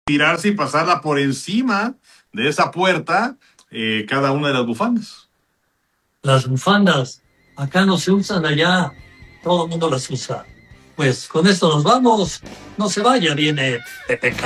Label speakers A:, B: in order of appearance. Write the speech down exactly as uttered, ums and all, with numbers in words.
A: tirarse y pasarla por encima de esa puerta eh, cada una de las bufandas.
B: Las bufandas acá no se usan, allá todo el mundo las usa. Pues con esto nos vamos. No se vaya, viene P P K.